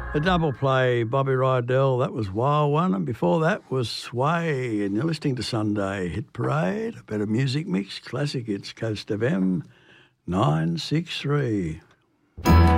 A double play, Bobby Rydell, that was Wild One, and before that was Sway, and you're listening to Sunday Hit Parade, a better music mix, classic hits, Coast FM 963.